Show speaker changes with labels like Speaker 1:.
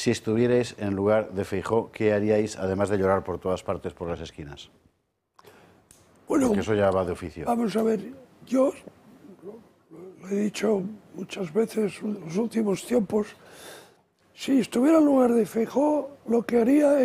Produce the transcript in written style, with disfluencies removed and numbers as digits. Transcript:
Speaker 1: si estuvierais en lugar de Feijóo, ¿qué haríais, además de llorar por todas partes, por las esquinas?
Speaker 2: Bueno,
Speaker 1: porque eso ya va de oficio.
Speaker 2: Vamos a ver, yo lo he dicho muchas veces en los últimos tiempos, si estuviera en lugar de Feijóo, lo que haría